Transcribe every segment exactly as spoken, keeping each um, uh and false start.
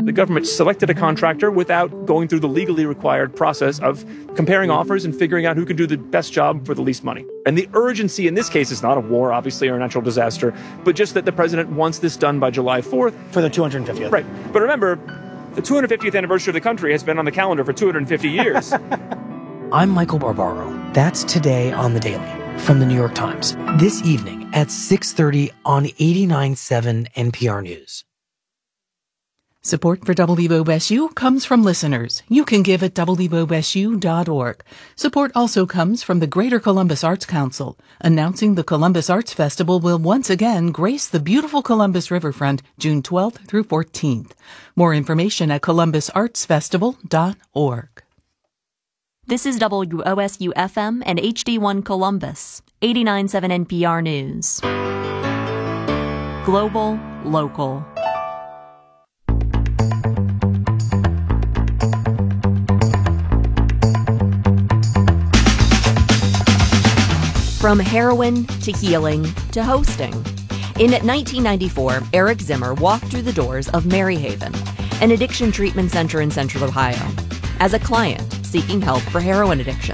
The government selected a contractor without going through the legally required process of comparing offers and figuring out who could do the best job for the least money. And the urgency in this case is not a war, obviously, or a natural disaster, but just that the president wants this done by July fourth. For the two hundred fiftieth. Right. But remember, the two hundred fiftieth anniversary of the country has been on the calendar for two hundred fifty years. I'm Michael Barbaro. That's Today on the Daily from the New York Times. This evening at six thirty on eighty-nine point seven N P R News. Support for W O S U comes from listeners. You can give at W O S U dot org. Support also comes from the Greater Columbus Arts Council, announcing the Columbus Arts Festival will once again grace the beautiful Columbus riverfront June twelfth through fourteenth. More information at columbus arts festival dot org. This is W O S U F M and H D one Columbus, eighty-nine point seven N P R News. Global, local. From heroin to healing to hosting. In nineteen ninety-four, Eric Zimmer walked through the doors of Maryhaven, an addiction treatment center in Central Ohio, as a client seeking help for heroin addiction.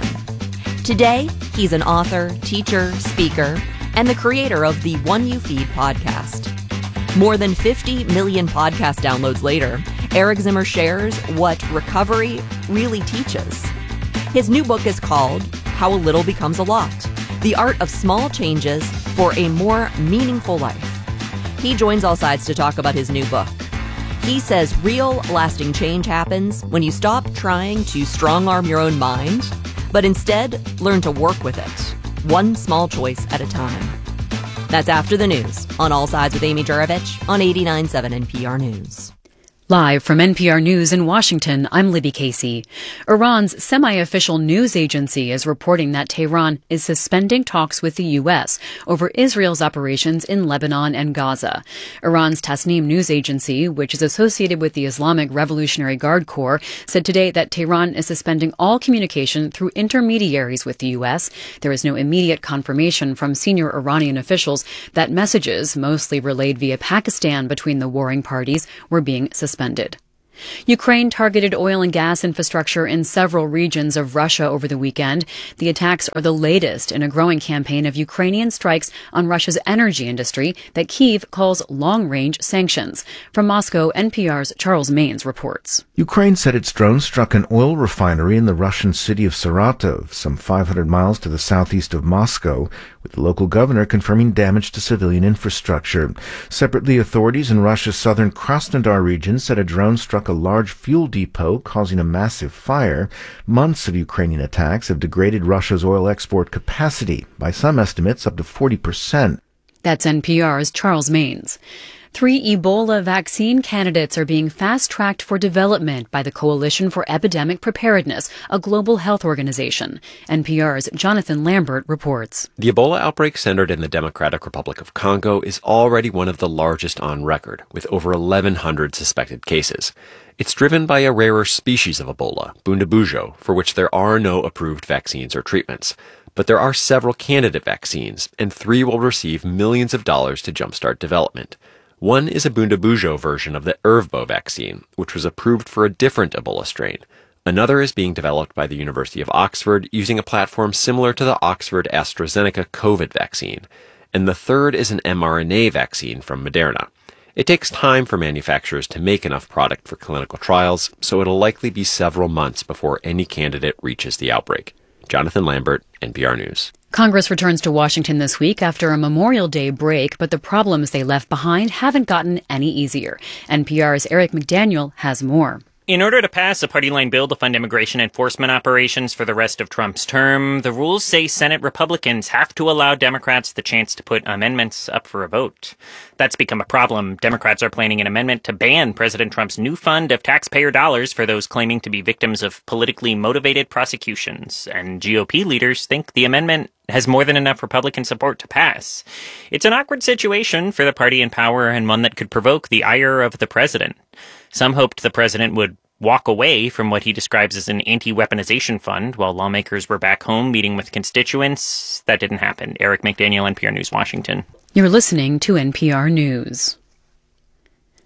Today, he's an author, teacher, speaker, and the creator of the One You Feed podcast. More than fifty million podcast downloads later, Eric Zimmer shares what recovery really teaches. His new book is called How a Little Becomes a Lot: The Art of Small Changes for a More Meaningful Life. He joins all sides to talk about his new book. He says real, lasting change happens when you stop trying to strong-arm your own mind, but instead learn to work with it, one small choice at a time. That's after the news on All Sides with Amy Juravich on eighty-nine point seven N P R News. Live from N P R News in Washington, I'm Libby Casey. Iran's semi-official news agency is reporting that Tehran is suspending talks with the U S over Israel's operations in Lebanon and Gaza. Iran's Tasnim news agency, which is associated with the Islamic Revolutionary Guard Corps, said today that Tehran is suspending all communication through intermediaries with the U S. There is no immediate confirmation from senior Iranian officials that messages, mostly relayed via Pakistan between the warring parties, were being suspended. Suspended. Ukraine targeted oil and gas infrastructure in several regions of Russia over the weekend. The attacks are the latest in a growing campaign of Ukrainian strikes on Russia's energy industry that Kyiv calls long-range sanctions. From Moscow, N P R's Charles Maines reports. Ukraine said its drone struck an oil refinery in the Russian city of Saratov, some five hundred miles to the southeast of Moscow, with the local governor confirming damage to civilian infrastructure. Separately, authorities in Russia's southern Krasnodar region said a drone struck a large fuel depot, causing a massive fire. Months of Ukrainian attacks have degraded Russia's oil export capacity, by some estimates up to forty percent. That's N P R's Charles Maines. Three Ebola vaccine candidates are being fast-tracked for development by the Coalition for Epidemic Preparedness, a global health organization. N P R's Jonathan Lambert reports. The Ebola outbreak centered in the Democratic Republic of Congo is already one of the largest on record, with over eleven hundred suspected cases. It's driven by a rarer species of Ebola, Bundabujo, for which there are no approved vaccines or treatments. But there are several candidate vaccines, and three will receive millions of dollars to jumpstart development. One is a Bundabujo version of the Ervbo vaccine, which was approved for a different Ebola strain. Another is being developed by the University of Oxford using a platform similar to the Oxford AstraZeneca COVID vaccine. And the third is an mRNA vaccine from Moderna. It takes time for manufacturers to make enough product for clinical trials, so it'll likely be several months before any candidate reaches the outbreak. Jonathan Lambert, N P R News. Congress returns to Washington this week after a Memorial Day break, but the problems they left behind haven't gotten any easier. N P R's Eric McDaniel has more. In order to pass a party-line bill to fund immigration enforcement operations for the rest of Trump's term, the rules say Senate Republicans have to allow Democrats the chance to put amendments up for a vote. That's become a problem. Democrats are planning an amendment to ban President Trump's new fund of taxpayer dollars for those claiming to be victims of politically motivated prosecutions. And G O P leaders think the amendment has more than enough Republican support to pass. It's an awkward situation for the party in power and one that could provoke the ire of the president. Some hoped the president would walk away from what he describes as an anti-weaponization fund while lawmakers were back home meeting with constituents. That didn't happen. Eric McDaniel, N P R News, Washington. You're listening to N P R News.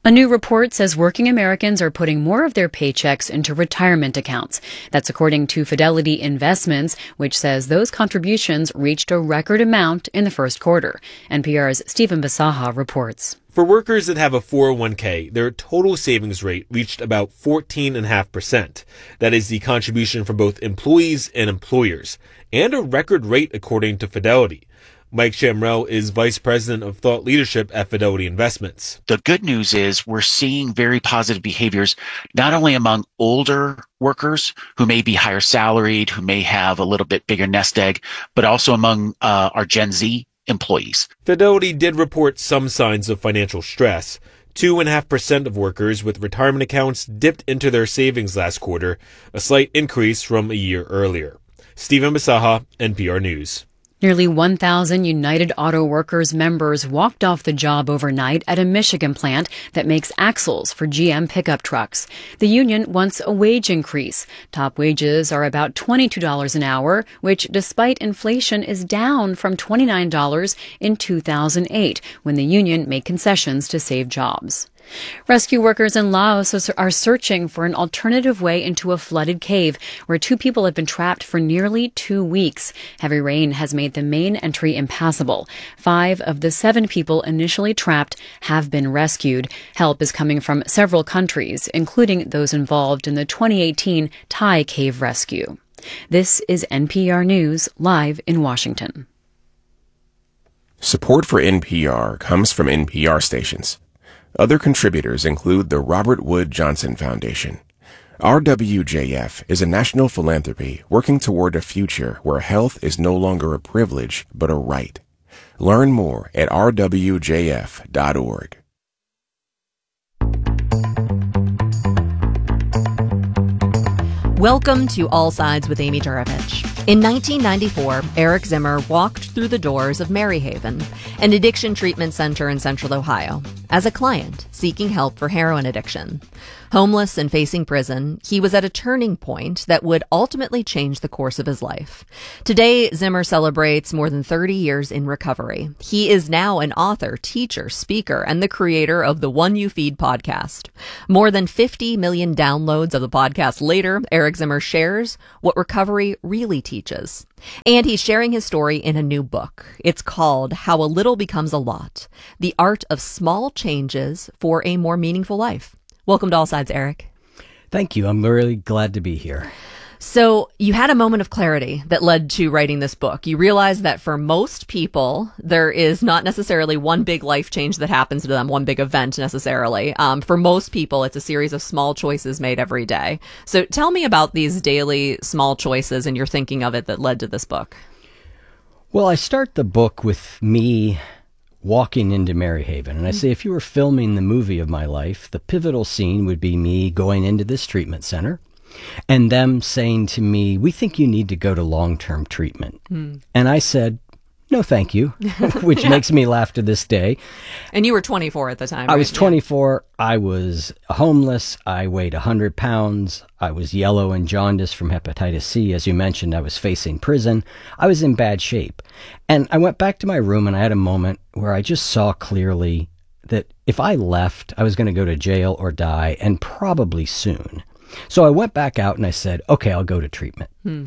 A new report says working Americans are putting more of their paychecks into retirement accounts. That's according to Fidelity Investments, which says those contributions reached a record amount in the first quarter. N P R's Stephen Basaha reports. For workers that have a four oh one k, their total savings rate reached about fourteen point five percent. That is the contribution from both employees and employers, and a record rate according to Fidelity. Mike Shamrell is Vice President of Thought Leadership at Fidelity Investments. The good news is we're seeing very positive behaviors, not only among older workers who may be higher salaried, who may have a little bit bigger nest egg, but also among uh, our Gen Z employees. Fidelity did report some signs of financial stress. Two and a half percent of workers with retirement accounts dipped into their savings last quarter, a slight increase from a year earlier. Stephen Basaha, N P R News. Nearly one thousand United Auto Workers members walked off the job overnight at a Michigan plant that makes axles for G M pickup trucks. The union wants a wage increase. Top wages are about twenty-two dollars an hour, which, despite inflation, is down from twenty-nine dollars in two thousand eight, when the union made concessions to save jobs. Rescue workers in Laos are searching for an alternative way into a flooded cave where two people have been trapped for nearly two weeks. Heavy rain has made the main entry impassable. Five of the seven people initially trapped have been rescued. Help is coming from several countries, including those involved in the twenty eighteen Thai cave rescue. This is N P R News, live in Washington. Support for N P R comes from N P R stations. Other contributors include the Robert Wood Johnson Foundation. R W J F is a national philanthropy working toward a future where health is no longer a privilege, but a right. Learn more at r w j f dot org. Welcome to All Sides with Amy Turovich. In nineteen ninety-four, Eric Zimmer walked through the doors of Maryhaven, an addiction treatment center in Central Ohio, as a client seeking help for heroin addiction. Homeless and facing prison, he was at a turning point that would ultimately change the course of his life. Today, Zimmer celebrates more than thirty years in recovery. He is now an author, teacher, speaker, and the creator of the One You Feed podcast. More than fifty million downloads of the podcast later, Eric Zimmer shares what recovery really teaches. And he's sharing his story in a new book. It's called How a Little Becomes a Lot: The Art of Small Changes for a More Meaningful Life. Welcome to All Sides, Eric. Thank you. I'm really glad to be here. So you had a moment of clarity that led to writing this book. You realized that for most people, there is not necessarily one big life change that happens to them, one big event necessarily. Um, for most people, it's a series of small choices made every day. So tell me about these daily small choices and your thinking of it that led to this book. Well, I start the book with me walking into Maryhaven. And I say, if you were filming the movie of my life, the pivotal scene would be me going into this treatment center and them saying to me, we think you need to go to long-term treatment. Mm. And I said, no, thank you, which yeah. makes me laugh to this day. And you were twenty-four at the time, I right? was twenty-four. Yeah. I was homeless. I weighed one hundred pounds. I was yellow and jaundiced from hepatitis C. As you mentioned, I was facing prison. I was in bad shape. And I went back to my room and I had a moment where I just saw clearly that if I left, I was going to go to jail or die, and probably soon. So I went back out and I said, okay, I'll go to treatment. Hmm.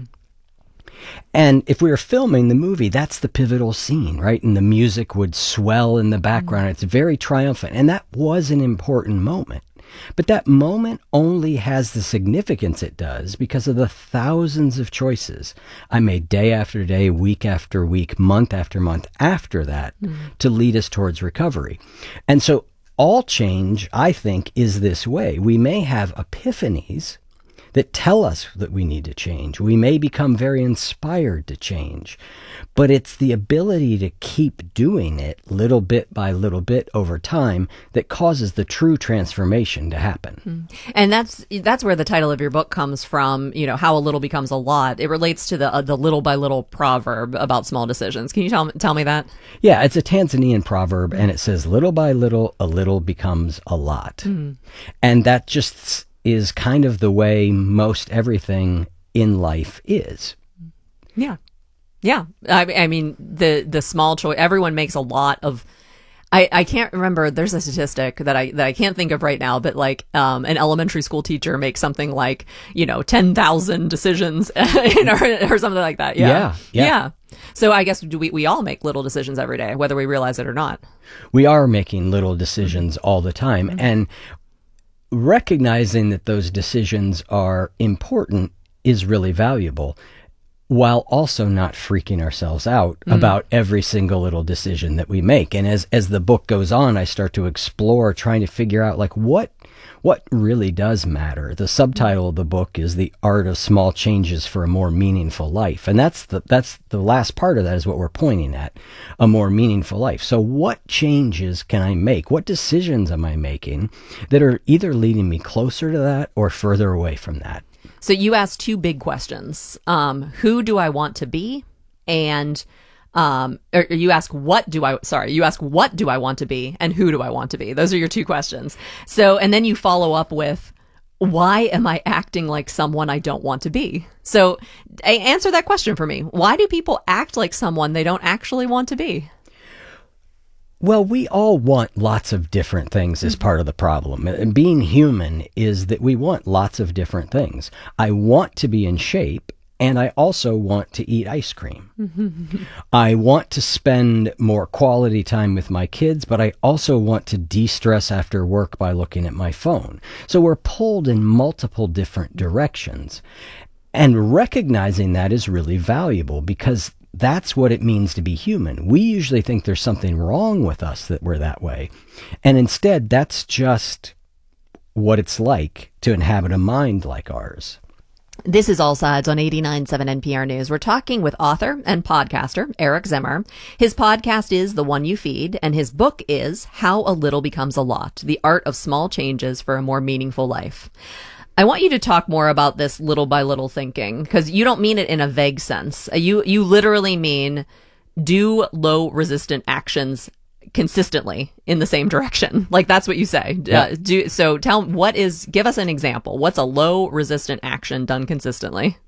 And if we were filming the movie, that's the pivotal scene, right? And the music would swell in the background. Mm. It's very triumphant. And that was an important moment. But that moment only has the significance it does because of the thousands of choices I made day after day, week after week, month after month after that mm. to lead us towards recovery. And so all change, I think, is this way. We may have epiphanies that tell us that we need to change. We may become very inspired to change, but it's the ability to keep doing it little bit by little bit over time that causes the true transformation to happen. And that's that's where the title of your book comes from, you know, How a Little Becomes a Lot. It relates to the uh, the little by little proverb about small decisions. Can you tell, tell me that? Yeah, it's a Tanzanian proverb, and it says, little by little, a little becomes a lot. Mm-hmm. And that just is kind of the way most everything in life is. Yeah. Yeah. I, I mean, the, the small choice, everyone makes a lot of, I, I can't remember. There's a statistic that I that I can't think of right now, but like um, an elementary school teacher makes something like, you know, ten thousand decisions in our, or something like that. Yeah. Yeah, yeah. Yeah. So I guess do we, we all make little decisions every day, whether we realize it or not. We are making little decisions all the time. Mm-hmm. And recognizing that those decisions are important is really valuable, while also not freaking ourselves out mm. about every single little decision that we make. And as as the book goes on, I start to explore, trying to figure out like what what really does matter. The subtitle of the book is The Art of Small Changes for a More Meaningful Life. And that's the that's the last part of that is what we're pointing at, a more meaningful life. So what changes can I make? What decisions am I making that are either leading me closer to that or further away from that? So you asked two big questions. Um, who do I want to be? And um, or you ask, what do I, sorry, you ask, what do I want to be? And who do I want to be? Those are your two questions. So, and then you follow up with, why am I acting like someone I don't want to be? So answer that question for me. Why do people act like someone they don't actually want to be? Well, we all want lots of different things as part of the problem. And being human is that we want lots of different things. I want to be in shape, and I also want to eat ice cream. I want to spend more quality time with my kids, but I also want to de-stress after work by looking at my phone. So we're pulled in multiple different directions. And recognizing that is really valuable because that's what it means to be human. We usually think there's something wrong with us that we're that way. And instead, that's just what it's like to inhabit a mind like ours. This is All Sides on eighty-nine point seven N P R News. We're talking with author and podcaster Eric Zimmer. His podcast is The One You Feed, and his book is How a Little Becomes a Lot, The Art of Small Changes for a More Meaningful Life. I want you to talk more about this little by little thinking, because you don't mean it in a vague sense. You you literally mean do low resistant actions consistently in the same direction. Like that's what you say. Yeah. Uh, do so. Tell what is. Give us an example. What's a low resistant action done consistently?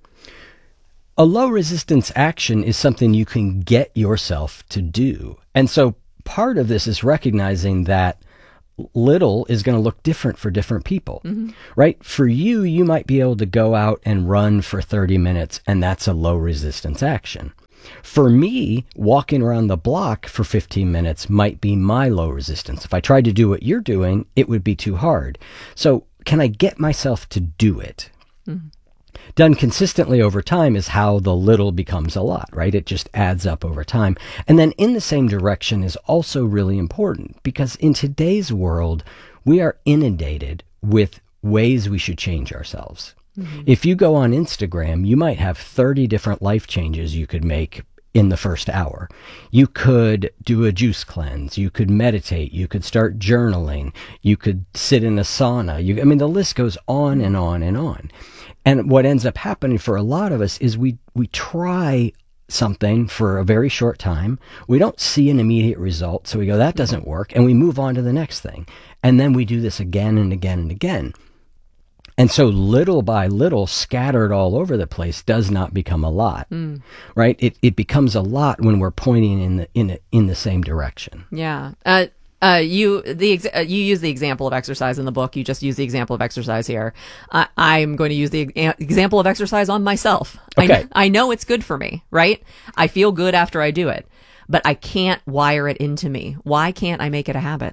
A low resistance action is something you can get yourself to do, and so part of this is recognizing that little is going to look different for different people, mm-hmm. right? For you, you might be able to go out and run for thirty minutes, and that's a low resistance action. For me, walking around the block for fifteen minutes might be my low resistance. If I tried to do what you're doing, it would be too hard. So can I get myself to do it? Mm-hmm. Done consistently over time is how the little becomes a lot, right? It just adds up over time. And then in the same direction is also really important because in today's world, we are inundated with ways we should change ourselves. Mm-hmm. If you go on Instagram, you might have thirty different life changes you could make in the first hour. You could do a juice cleanse. You could meditate. You could start journaling. You could sit in a sauna. You, I mean, the list goes on and on and on. And what ends up happening for a lot of us is we, we try something for a very short time. We don't see an immediate result. So we go, that doesn't work. And we move on to the next thing. And then we do this again and again and again. And so little by little, scattered all over the place, does not become a lot, mm. right? It it becomes a lot when we're pointing in the in a, in the same direction. Yeah. Uh, uh, you the ex- uh, you use the example of exercise in the book. You just use the example of exercise here. Uh, I'm going to use the e- example of exercise on myself. Okay. I, kn- I know it's good for me, right? I feel good after I do it, but I can't wire it into me. Why can't I make it a habit?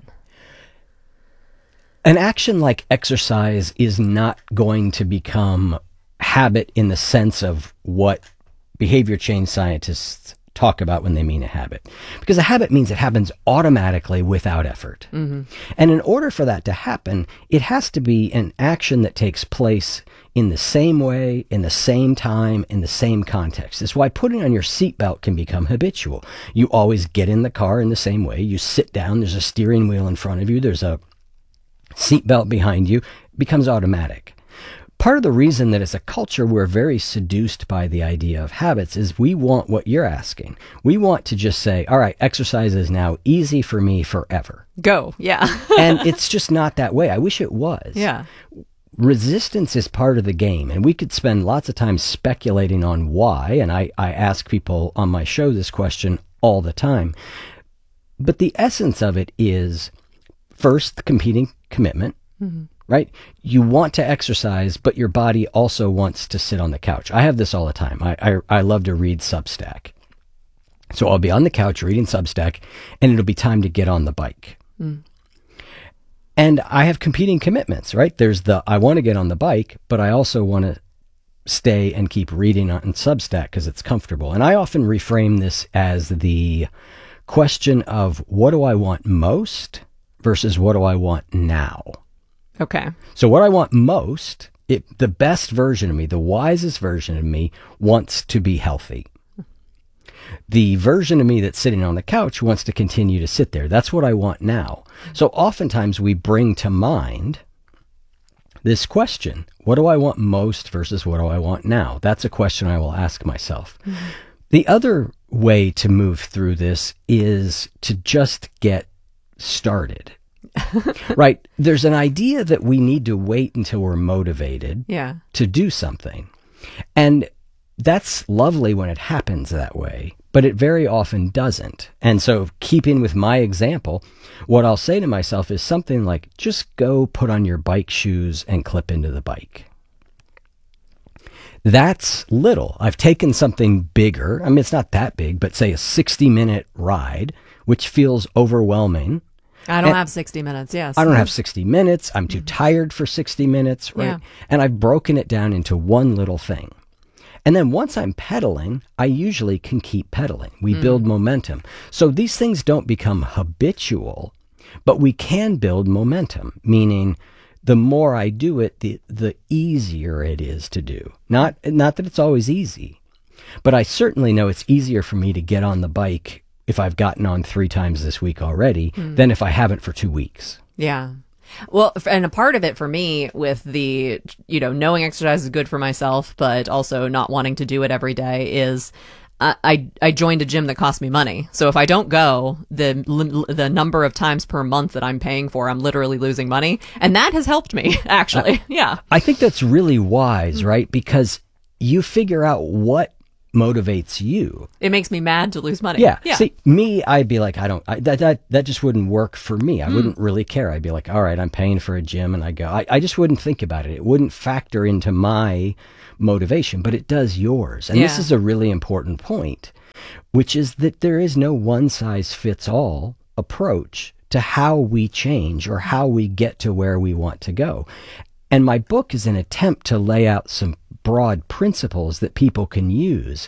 An action like exercise is not going to become habit in the sense of what behavior change scientists talk about when they mean a habit. Because a habit means it happens automatically without effort. Mm-hmm. And in order for that to happen, it has to be an action that takes place in the same way, in the same time, in the same context. That's why putting on your seatbelt can become habitual. You always get in the car in the same way. You sit down, there's a steering wheel in front of you, there's a seatbelt behind you, becomes automatic. Part of the reason that as a culture we're very seduced by the idea of habits is we want what you're asking. We want to just say, all right, exercise is now easy for me forever. Go, yeah. And it's just not that way. I wish it was. Yeah. Resistance is part of the game, and we could spend lots of time speculating on why, and I, I ask people on my show this question all the time. but the essence of it is first the competing commitment, mm-hmm. right? You want to exercise, but your body also wants to sit on the couch. I have this all the time. I, I, I love to read Substack. So I'll be on the couch reading Substack, and it'll be time to get on the bike. Mm. And I have competing commitments, right? There's the, I want to get on the bike, but I also want to stay and keep reading on Substack because it's comfortable. And I often reframe this as the question of what do I want most versus what do I want now? Okay. So what I want most, it, the best version of me, the wisest version of me wants to be healthy. The version of me that's sitting on the couch wants to continue to sit there. That's what I want now. So oftentimes we bring to mind this question, what do I want most versus what do I want now? That's a question I will ask myself. Mm-hmm. The other way to move through this is to just get started. Right? There's an idea that we need to wait until we're motivated yeah. to do something. And that's lovely when it happens that way, but it very often doesn't. And so keeping with my example, what I'll say to myself is something like, just go put on your bike shoes and clip into the bike. That's little. I've taken something bigger. I mean, it's not that big, but say a sixty minute ride, which feels overwhelming. I don't and have sixty minutes, yes. I don't have sixty minutes. I'm too tired for sixty minutes, right? Yeah. And I've broken it down into one little thing. And then once I'm pedaling, I usually can keep pedaling. We mm. build momentum. So these things don't become habitual, but we can build momentum, meaning the more I do it, the the easier it is to do. Not not that it's always easy, but I certainly know it's easier for me to get on the bike if I've gotten on three times this week already mm. than if I haven't for two weeks. Yeah. Well, and a part of it for me with the, you know, knowing exercise is good for myself, but also not wanting to do it every day is uh, I I joined a gym that cost me money. So if I don't go, the the number of times per month that I'm paying for, I'm literally losing money. And that has helped me, actually. I, yeah. I think that's really wise, right? Because you figure out what motivates you. It makes me mad to lose money. Yeah. yeah. See, me, I'd be like, I don't, I, that, that, that just wouldn't work for me. I mm. wouldn't really care. I'd be like, all right, I'm paying for a gym and I go, I, I just wouldn't think about it. It wouldn't factor into my motivation, but it does yours. And yeah. this is a really important point, which is that there is no one size fits all approach to how we change or how we get to where we want to go. And my book is an attempt to lay out some broad principles that people can use,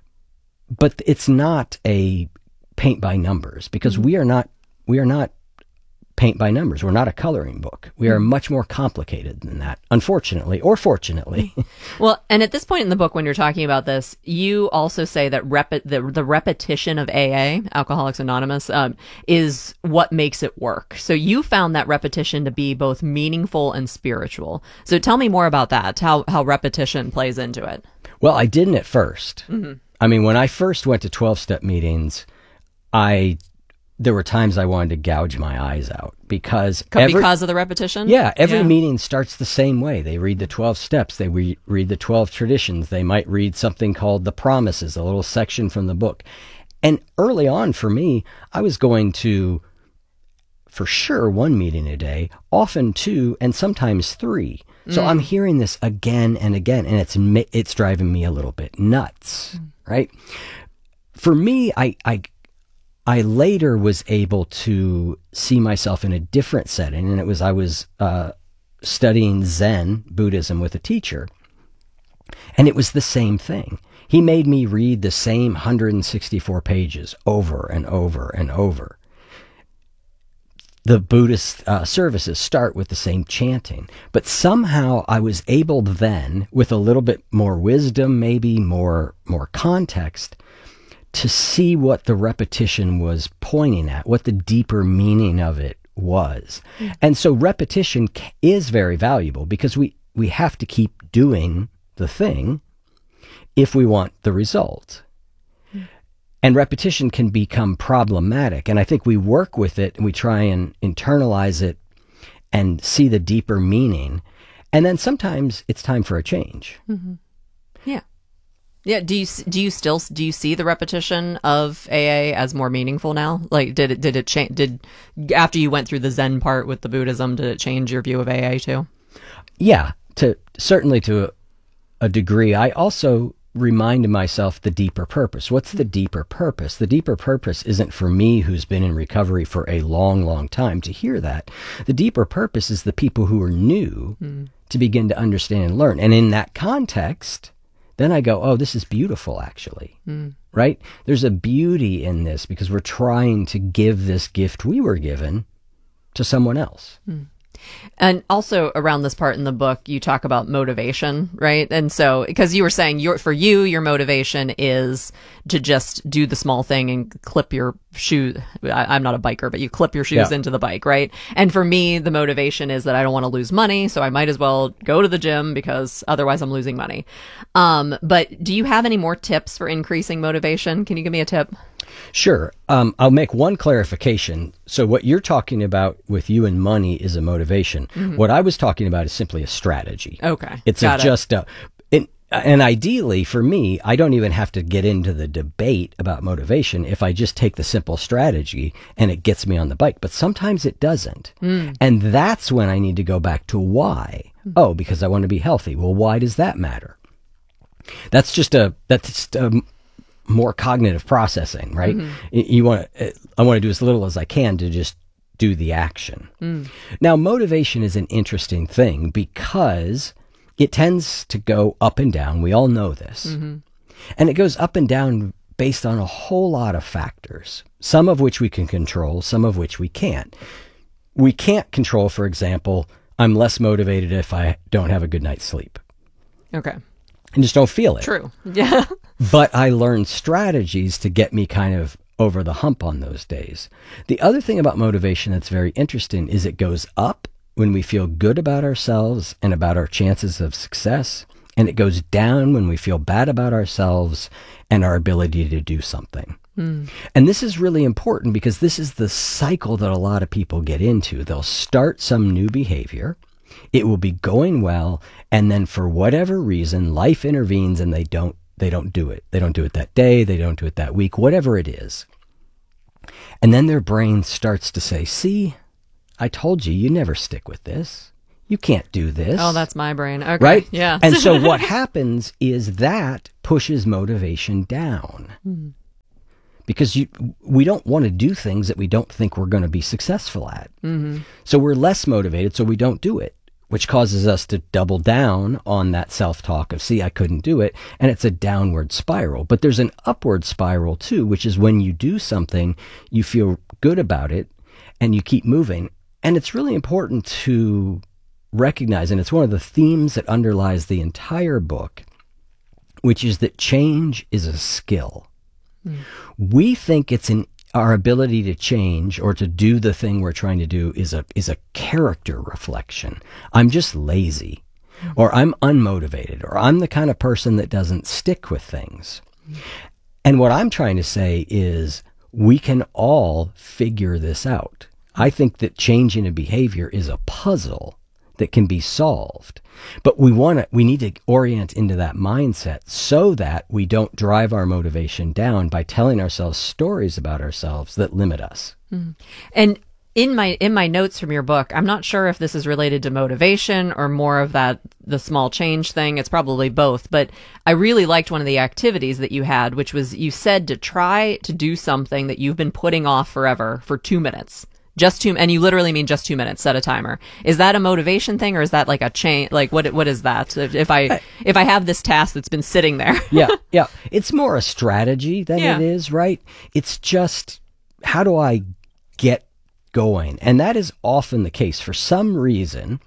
but it's not a paint by numbers because mm-hmm. we are not we are not paint by numbers. We're not a coloring book. We are much more complicated than that, unfortunately or fortunately. Well, and at this point in the book, when you're talking about this, you also say that rep- the, the repetition of A A, Alcoholics Anonymous, um, is what makes it work. So you found that repetition to be both meaningful and spiritual. So tell me more about that, how, how repetition plays into it. Well, I didn't at first. Mm-hmm. I mean, when I first went to twelve-step meetings, I... there were times I wanted to gouge my eyes out because every, because of the repetition. Yeah, every yeah. meeting starts the same way. They read the twelve steps. They re- read the twelve traditions. They might read something called the promises, a little section from the book. And early on for me, I was going to, for sure, one meeting a day, often two, and sometimes three. So mm. I'm hearing this again and again, and it's it's driving me a little bit nuts, mm. right? For me, I I. I later was able to see myself in a different setting, and it was I was uh, studying Zen Buddhism with a teacher, and it was the same thing. He made me read the same one hundred sixty-four pages over and over and over. The Buddhist uh, services start with the same chanting, but somehow I was able then, with a little bit more wisdom, maybe more more context, to see what the repetition was pointing at, what the deeper meaning of it was. Mm. And so repetition is very valuable because we, we have to keep doing the thing if we want the result. Mm. And repetition can become problematic. And I think we work with it and we try and internalize it and see the deeper meaning. And then sometimes it's time for a change. Mm-hmm. Yeah. Yeah. Do you do you still do you see the repetition of A A as more meaningful now? Like, did it did it change? Did after you went through the Zen part with the Buddhism, did it change your view of A A too? Yeah, to certainly to a, a degree. I also reminded myself the deeper purpose. What's the deeper purpose? The deeper purpose isn't for me, who's been in recovery for a long, long time, to hear that. The deeper purpose is the people who are new mm. to begin to understand and learn. And in that context, then I go, oh, this is beautiful, actually, mm. right? There's a beauty in this because we're trying to give this gift we were given to someone else. Mm. And also around this part in the book, you talk about motivation, right? And so, because you were saying your, for you, your motivation is to just do the small thing and clip your shoe. I, I'm not a biker, but you clip your shoes yeah. into the bike, right? And for me, the motivation is that I don't want to lose money, so I might as well go to the gym because otherwise I'm losing money. Um, but do you have any more tips for increasing motivation? Can you give me a tip? Sure. Um, I'll make one clarification. So what you're talking about with you and money is a motivation. Mm-hmm. What I was talking about is simply a strategy. Okay. It's a, it. just a, it, and ideally for me, I don't even have to get into the debate about motivation if I just take the simple strategy and it gets me on the bike. But sometimes it doesn't. Mm. And that's when I need to go back to why. Mm. Oh, because I want to be healthy. Well, why does that matter? That's just a, that's just a, more cognitive processing, right? Mm-hmm. You want to, I want to do as little as I can to just do the action. Mm. Now, motivation is an interesting thing because it tends to go up and down. We all know this. Mm-hmm. And it goes up and down based on a whole lot of factors, some of which we can control, some of which we can't. We can't control, for example, I'm less motivated if I don't have a good night's sleep. Okay. And just don't feel it. True. Yeah. But I learned strategies to get me kind of over the hump on those days. The other thing about motivation that's very interesting is it goes up when we feel good about ourselves and about our chances of success, and it goes down when we feel bad about ourselves and our ability to do something. Mm. And this is really important because this is the cycle that a lot of people get into. They'll start some new behavior. It will be going well, and then for whatever reason, life intervenes and they don't they don't do it. They don't do it that day, they don't do it that week, whatever it is. And then their brain starts to say, see, I told you, you never stick with this. You can't do this. Oh, that's my brain. Okay. Right? Yeah. And so what happens is that pushes motivation down. Mm. Because you, we don't want to do things that we don't think we're going to be successful at. Mm-hmm. So we're less motivated, so we don't do it, which causes us to double down on that self-talk of, see, I couldn't do it. And it's a downward spiral. But there's an upward spiral, too, which is when you do something, you feel good about it, and you keep moving. And it's really important to recognize, and it's one of the themes that underlies the entire book, which is that change is a skill. Mm. We think it's an our ability to change or to do the thing we're trying to do is a is a character reflection. I'm just lazy, mm. or I'm unmotivated, or I'm the kind of person that doesn't stick with things. Mm. And what I'm trying to say is we can all figure this out. I think that changing a behavior is a puzzle that can be solved. But we want to, we need to orient into that mindset so that we don't drive our motivation down by telling ourselves stories about ourselves that limit us. Mm. And in my in my notes from your book, I'm not sure if this is related to motivation or more of that the small change thing. It's probably both, but I really liked one of the activities that you had, which was you said to try to do something that you've been putting off forever for two minutes. Just two, and you literally mean just two minutes, set a timer. Is that a motivation thing, or is that like a chain? Like what? What is that? If, if I if I have this task that's been sitting there, yeah, yeah, it's more a strategy than yeah. it is, right? It's just how do I get going, and that is often the case. For some reason,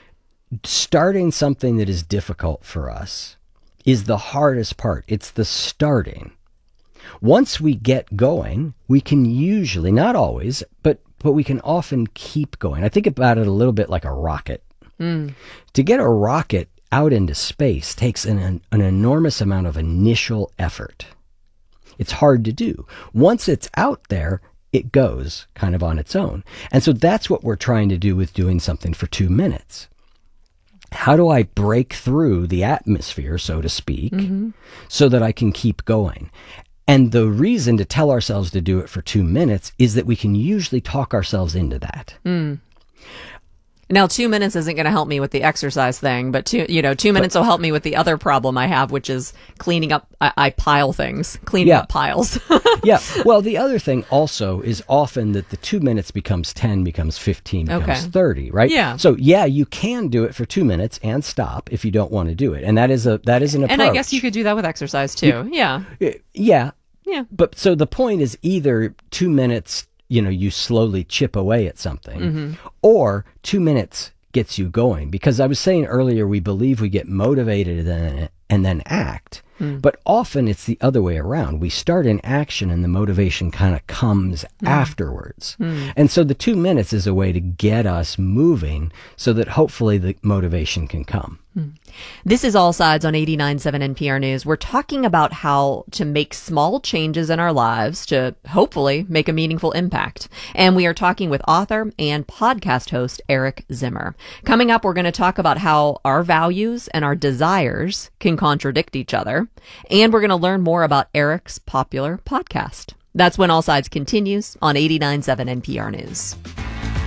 starting something that is difficult for us is the hardest part. It's the starting. Once we get going, we can usually, not always, but but we can often keep going. I think about it a little bit like a rocket. Mm. To get a rocket out into space takes an, an, an enormous amount of initial effort. It's hard to do. Once it's out there, it goes kind of on its own. And so that's what we're trying to do with doing something for two minutes. How do I break through the atmosphere, so to speak, mm-hmm. so that I can keep going? And the reason to tell ourselves to do it for two minutes is that we can usually talk ourselves into that. Mm. Now, two minutes isn't going to help me with the exercise thing, but two, you know, two minutes but, will help me with the other problem I have, which is cleaning up. I, I pile things, cleaning yeah. up piles. yeah. Well, the other thing also is often that the two minutes becomes ten, becomes fifteen, becomes okay. thirty, right? Yeah. So yeah, you can do it for two minutes and stop if you don't want to do it, and that is a that is an approach. And I guess you could do that with exercise too. You, yeah. Yeah. Yeah. But so the point is either two minutes. You know, you slowly chip away at something, mm-hmm. or two minutes gets you going. Because I was saying earlier, we believe we get motivated and then, and then act. Mm. But often it's the other way around. We start in action and the motivation kind of comes mm. afterwards. Mm. And so the two minutes is a way to get us moving so that hopefully the motivation can come. Mm. This is All Sides on eighty-nine point seven N P R News. We're talking about how to make small changes in our lives to hopefully make a meaningful impact. And we are talking with author and podcast host Eric Zimmer. Coming up, we're going to talk about how our values and our desires can contradict each other. And we're going to learn more about Eric's popular podcast. That's when All Sides continues on eighty-nine point seven N P R News.